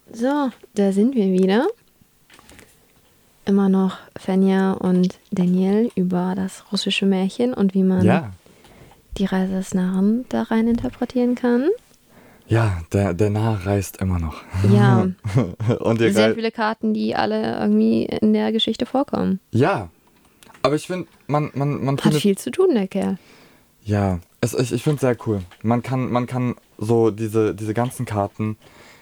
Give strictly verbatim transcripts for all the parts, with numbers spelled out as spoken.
So, da sind wir wieder. Immer noch Fenja und Daniel über das russische Märchen und wie man Ja, die Reise des Narren da rein interpretieren kann. ja, der, der Narr reist immer noch. Ja, Und ihr sehr rei- viele Karten, die alle irgendwie in der Geschichte vorkommen. Ja, aber ich finde, man, man, man Hat findet. viel zu tun, der Kerl. Ja, es, ich, ich finde es sehr cool. Man kann, man kann so diese, diese ganzen Karten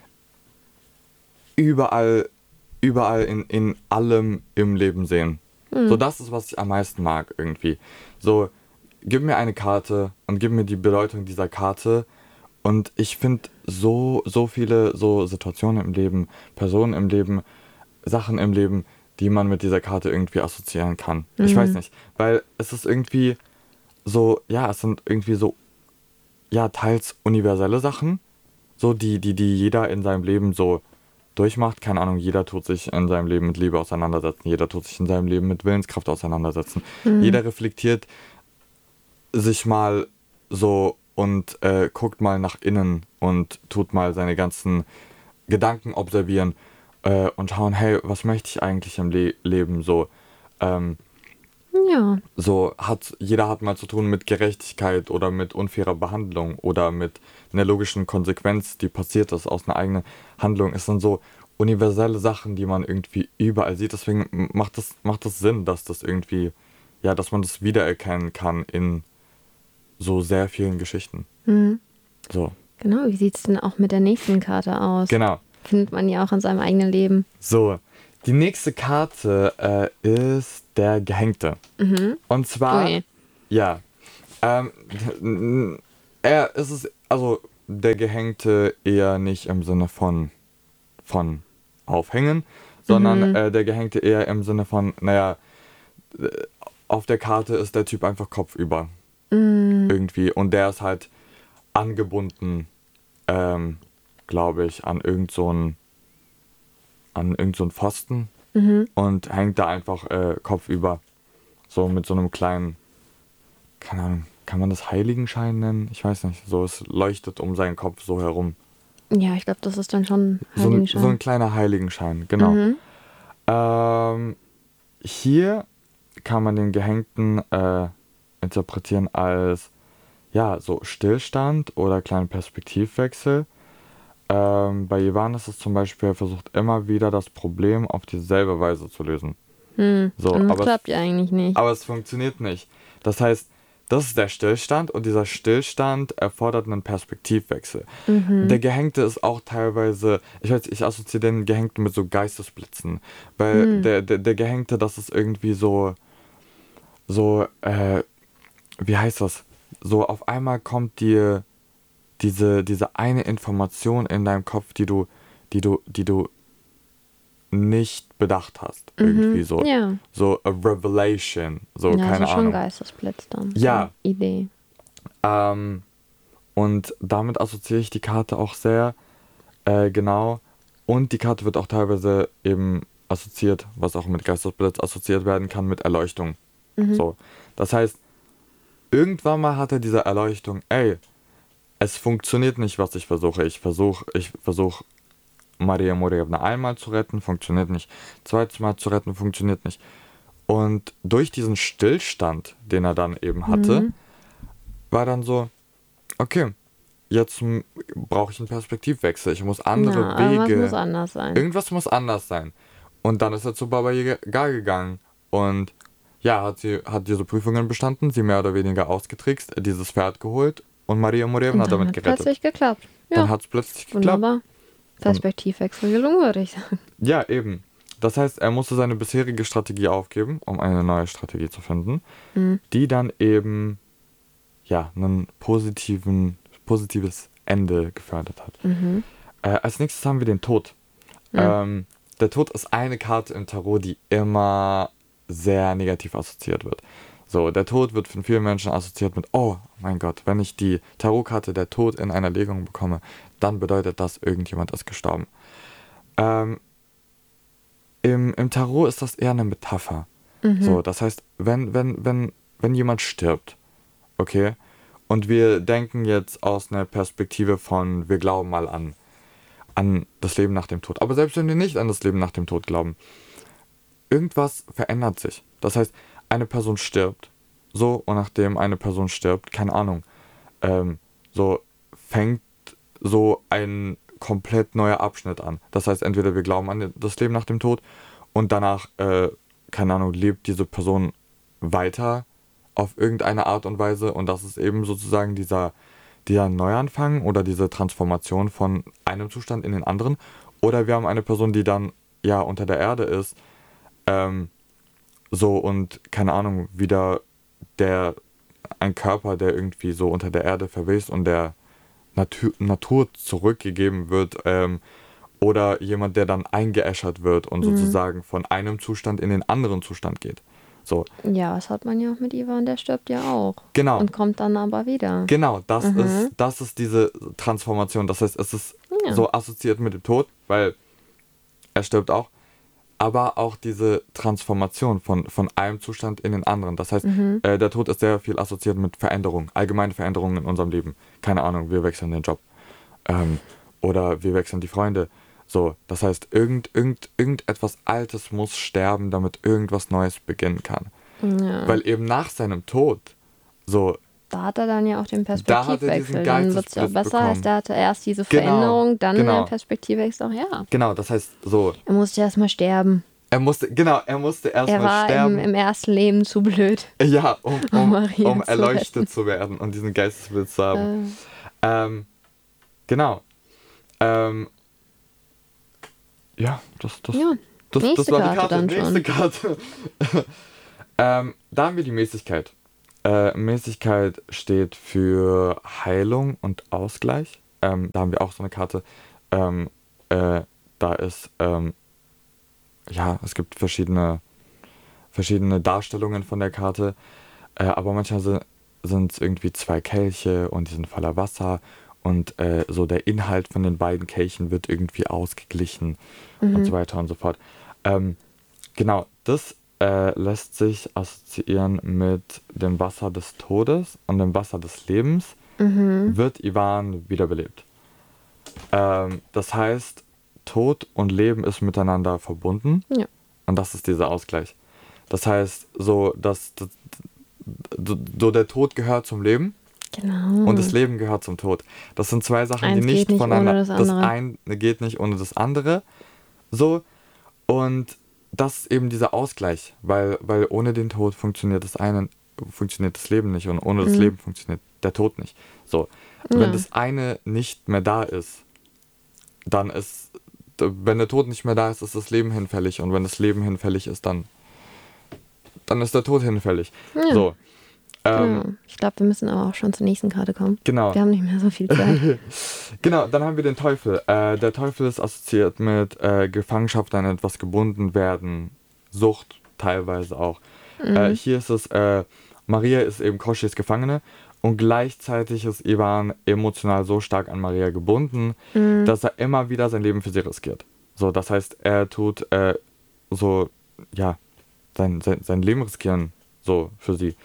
überall, überall in, in allem im Leben sehen. So, das ist, was ich am meisten mag irgendwie. So, gib mir eine Karte und gib mir die Bedeutung dieser Karte. Und ich finde so, so viele so Situationen im Leben, Personen im Leben, Sachen im Leben, die man mit dieser Karte irgendwie assoziieren kann. Ich weiß nicht, weil es ist irgendwie so, ja, es sind irgendwie so, ja, teils universelle Sachen, so die, die, die jeder in seinem Leben so durchmacht. Keine Ahnung, jeder tut sich in seinem Leben mit Liebe auseinandersetzen, jeder tut sich in seinem Leben mit Willenskraft auseinandersetzen. Jeder reflektiert sich mal so und äh, guckt mal nach innen und tut mal seine ganzen Gedanken observieren äh, und schauen, hey, was möchte ich eigentlich im Le Leben so? Ähm, Ja, so hat jeder hat mal zu tun mit Gerechtigkeit oder mit unfairer Behandlung oder mit einer logischen Konsequenz, die passiert ist aus einer eigenen Handlung. Es sind so universelle Sachen, die man irgendwie überall sieht. Deswegen macht es macht es Sinn, dass das irgendwie, ja, dass man das wiedererkennen kann in so sehr vielen Geschichten. So, genau. Wie sieht es denn auch mit der nächsten Karte aus? genau. Findet man ja auch in seinem eigenen Leben. So, die nächste Karte äh, ist der Gehängte. Und zwar, Ui. ja, ähm, er ist es, also der Gehängte eher nicht im Sinne von, von aufhängen, sondern äh, der Gehängte eher im Sinne von, naja, äh, auf der Karte ist der Typ einfach kopfüber. Irgendwie. Und der ist halt angebunden, ähm, glaube ich, an irgend so ein, an irgend so ein Pfosten und hängt da einfach äh, kopfüber. So mit so einem kleinen, keine Ahnung, kann man das Heiligenschein nennen? Ich weiß nicht. So, es leuchtet um seinen Kopf so herum. Ja, ich glaube, das ist dann schon So ein, so ein Heiligenschein. kleiner Heiligenschein, genau. Ähm, hier kann man den Gehängten äh, interpretieren als, ja, so Stillstand oder kleinen Perspektivwechsel. Ähm, bei Ivan ist es zum Beispiel, er versucht immer wieder das Problem auf dieselbe Weise zu lösen. So, Und das aber es, klappt ja eigentlich nicht. aber es funktioniert nicht. Das heißt, das ist der Stillstand und dieser Stillstand erfordert einen Perspektivwechsel. Der Gehängte ist auch teilweise, ich weiß, ich assoziiere den Gehängten mit so Geistesblitzen, weil der, der, der Gehängte, das ist irgendwie so, so, äh, wie heißt das? So auf einmal kommt dir diese, diese eine Information in deinem Kopf, die du, die du, die du nicht bedacht hast. Irgendwie so. Ja. So a revelation. So, Ja, keine also schon Ahnung. Geistesblitz dann. Ja. So Idee. Ähm, und damit assoziiere ich die Karte auch sehr äh, genau. Und die Karte wird auch teilweise eben assoziiert, was auch mit Geistesblitz assoziiert werden kann, mit Erleuchtung. So. Das heißt, irgendwann mal hat er diese Erleuchtung, ey, es funktioniert nicht, was ich versuche. Ich versuche, ich versuche Maria Morevna einmal zu retten, funktioniert nicht. Zweites Mal zu retten, funktioniert nicht. Und durch diesen Stillstand, den er dann eben hatte, war dann so, okay, jetzt brauche ich einen Perspektivwechsel. Ich muss andere Ja, irgendwas Wege. muss anders sein. Irgendwas muss anders sein. Und dann ist er zu Baba Yaga gegangen. Und ja, hat sie hat diese Prüfungen bestanden, sie mehr oder weniger ausgetrickst, dieses Pferd geholt und Maria Morevna Und dann damit hat gerettet. plötzlich geklappt. Dann Ja, hat es plötzlich geklappt. wunderbar. Perspektivwechsel gelungen, würde ich sagen. Ja, eben. Das heißt, er musste seine bisherige Strategie aufgeben, um eine neue Strategie zu finden, die dann eben ja einen positiven, positives Ende gefördert hat. Äh, als nächstes haben wir den Tod. Ähm, der Tod ist eine Karte im Tarot, die immer sehr negativ assoziiert wird. So, der Tod wird von vielen Menschen assoziiert mit, oh mein Gott, wenn ich die Tarotkarte der Tod in einer Legung bekomme, dann bedeutet das, irgendjemand ist gestorben. Ähm, im, Im Tarot ist das eher eine Metapher. So, das heißt, wenn, wenn, wenn, wenn jemand stirbt, okay, und wir denken jetzt aus einer Perspektive von, wir glauben mal an an das Leben nach dem Tod. Aber selbst wenn wir nicht an das Leben nach dem Tod glauben, irgendwas verändert sich. Das heißt, eine Person stirbt, so, und nachdem eine Person stirbt, keine Ahnung, ähm, so fängt so ein komplett neuer Abschnitt an. Das heißt, entweder wir glauben an das Leben nach dem Tod und danach, äh, keine Ahnung, lebt diese Person weiter auf irgendeine Art und Weise, und das ist eben sozusagen dieser, dieser Neuanfang oder diese Transformation von einem Zustand in den anderen. Oder wir haben eine Person, die dann ja unter der Erde ist, ähm, so, und keine Ahnung, wieder der, ein Körper, der irgendwie so unter der Erde verwest und der Natur, Natur zurückgegeben wird, ähm, oder jemand, der dann eingeäschert wird und Mhm. sozusagen von einem Zustand in den anderen Zustand geht. So, Ja, das hat man ja auch mit Ivan, der stirbt ja auch. genau, Und kommt dann aber wieder. genau, das Mhm. ist, das ist diese Transformation. Das heißt, es ist Ja. so assoziiert mit dem Tod, weil er stirbt auch, aber auch diese Transformation von, von einem Zustand in den anderen. Das heißt, Mhm. äh, der Tod ist sehr viel assoziiert mit Veränderung, allgemeine Veränderungen in unserem Leben. Keine Ahnung, wir wechseln den Job. Ähm, oder wir wechseln die Freunde. So, das heißt, irgend, irgend, irgendetwas Altes muss sterben, damit irgendwas Neues beginnen kann. Ja. Weil eben nach seinem Tod, so, Da hat er dann ja auch den Da hat er diesen Perspektivwechsel. Dann wird es ja auch Geistesblitz besser. bekommen. Als der hatte erst diese Genau, Veränderung, dann genau. der Perspektivwechsel auch, ja. genau, das heißt, so, Er musste erst mal sterben. er musste, genau, er musste Er erstmal war im, sterben. im ersten Leben zu blöd. Ja, um, um um, Maria um zu erleuchtet retten. zu werden und diesen Geistesblitz zu haben. Äh, Ähm, genau. Ähm, ja, das, das, ja, das, nächste das war die Karte Karte. dann Nächste schon. Karte. ähm, da haben wir die Mäßigkeit. Äh, Mäßigkeit steht für Heilung und Ausgleich. Ähm, da haben wir auch so eine Karte. Ähm, äh, da ist, ähm, ja, es gibt verschiedene, verschiedene Darstellungen von der Karte. Äh, aber manchmal sind es irgendwie zwei Kelche und die sind voller Wasser. Und äh, so der Inhalt von den beiden Kelchen wird irgendwie ausgeglichen und Mhm. so weiter und so fort. Ähm, genau, das äh, lässt sich assoziieren mit dem Wasser des Todes und dem Wasser des Lebens. Mhm. Wird Ivan wiederbelebt. Ähm, das heißt, Tod und Leben ist miteinander verbunden, Ja. und das ist dieser Ausgleich. Das heißt, so, dass, dass so, so der Tod gehört zum Leben. Genau. Und das Leben gehört zum Tod. Das sind zwei Sachen, Eins die nicht geht nicht voneinander. ohne das andere. Das eine geht nicht ohne das andere. So. Und das ist eben dieser Ausgleich. Weil, weil ohne den Tod funktioniert das eine, funktioniert das Leben nicht. Und ohne das Mhm. Leben funktioniert der Tod nicht. So. Ja. Wenn das eine nicht mehr da ist, dann ist. Wenn der Tod nicht mehr da ist, ist das Leben hinfällig. Und wenn das Leben hinfällig ist, dann. Dann ist der Tod hinfällig. Ja. So. Ähm, Genau. Ich glaube, wir müssen aber auch schon zur nächsten Karte kommen. Genau. Wir haben nicht mehr so viel Zeit. Genau, dann haben wir den Teufel. Äh, der Teufel ist assoziiert mit äh, Gefangenschaft, an etwas gebunden werden, Sucht teilweise auch. Mhm. Äh, hier ist es, äh, Maria ist eben Koschis Gefangene, und gleichzeitig ist Ivan emotional so stark an Maria gebunden, Mhm. dass er immer wieder sein Leben für sie riskiert. So, das heißt, er tut äh, so, ja, sein, sein, sein Leben riskieren, so für sie.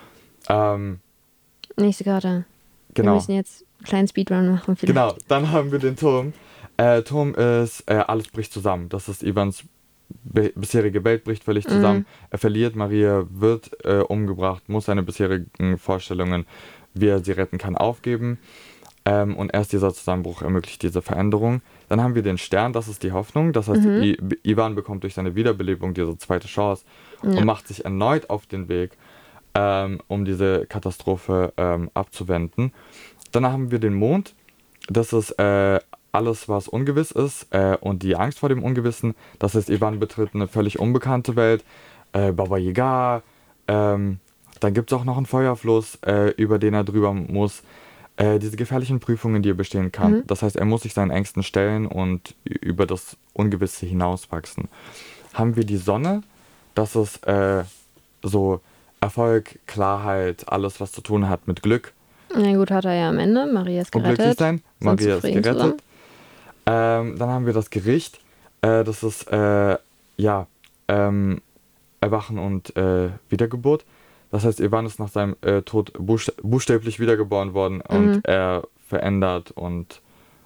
Ähm, Nächste Karte. Wir genau. müssen jetzt einen kleinen Speedrun machen. Vielleicht. Genau, dann haben wir den Turm. Äh, Turm ist, äh, alles bricht zusammen. Das ist Ivans be bisherige Welt bricht völlig zusammen. Mhm. Er verliert, Maria wird äh, umgebracht, muss seine bisherigen Vorstellungen, wie er sie retten kann, aufgeben. Ähm, und erst dieser Zusammenbruch ermöglicht diese Veränderung. Dann haben wir den Stern, das ist die Hoffnung. Das heißt, Mhm. I Ivan bekommt durch seine Wiederbelebung diese zweite Chance Ja. und macht sich erneut auf den Weg, ähm, um diese Katastrophe ähm, abzuwenden. Dann haben wir den Mond. Das ist äh, alles, was ungewiss ist, äh, und die Angst vor dem Ungewissen. Das heißt, Ivan betritt eine völlig unbekannte Welt. Äh, Baba Yaga. Ähm, dann gibt es auch noch einen Feuerfluss, äh, über den er drüber muss. Äh, diese gefährlichen Prüfungen, die er bestehen kann. Mhm. Das heißt, er muss sich seinen Ängsten stellen und über das Ungewisse hinauswachsen. Haben wir die Sonne. Das ist äh, so Erfolg, Klarheit, alles, was zu tun hat mit Glück. Na gut, hat er ja am Ende. Maria ist Und glücklich gerettet. sein. Sind Maria ist zufrieden zusammen. gerettet. Ähm, dann haben wir das Gericht. Äh, das ist, äh, ja, ähm, Erwachen und äh, Wiedergeburt. Das heißt, Ivan ist nach seinem äh, Tod buchst buchstäblich wiedergeboren worden, und Mhm. er verändert und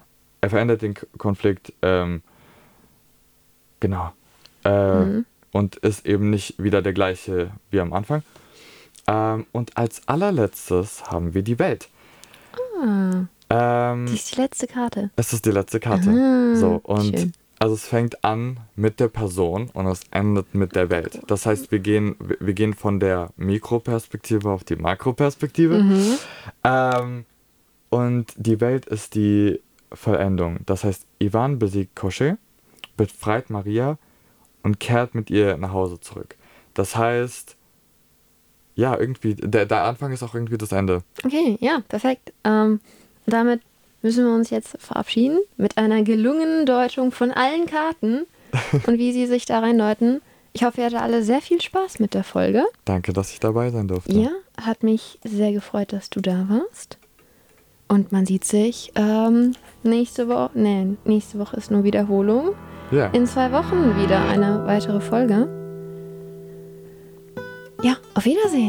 er verändert den K- Konflikt, ähm, genau, äh, Mhm. und ist eben nicht wieder der gleiche wie am Anfang. Ähm, und als allerletztes haben wir die Welt. Ah, Ähm, die ist die letzte Karte. es ist die letzte Karte. Ah, So, und schön. also es fängt an mit der Person und es endet mit der Welt. Das heißt, wir gehen, wir wir gehen von der Mikroperspektive auf die Makroperspektive. Mhm. Ähm, und die Welt ist die Vollendung. Das heißt, Ivan besiegt Koschei, befreit Maria und kehrt mit ihr nach Hause zurück. Das heißt, ja, irgendwie, der, der Anfang ist auch irgendwie das Ende. Okay, ja, perfekt. Ähm, damit müssen wir uns jetzt verabschieden mit einer gelungenen Deutung von allen Karten und wie sie sich da reindeuten. Ich hoffe, ihr hattet alle sehr viel Spaß mit der Folge. Danke, dass ich dabei sein durfte. Ja, hat mich sehr gefreut, dass du da warst. Und man sieht sich ähm, nächste Woche. Nee, nächste Woche ist nur Wiederholung. Ja. In zwei Wochen wieder eine weitere Folge. Ja, auf Wiedersehen.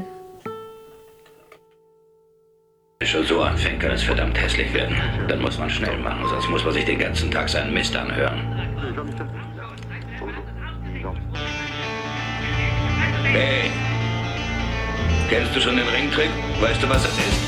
Schon so anfängt, kann es verdammt hässlich werden. Dann muss man schnell machen, sonst muss man sich den ganzen Tag seinen Mist anhören. Hey, kennst du schon den Ringtrick? Weißt du, was das ist?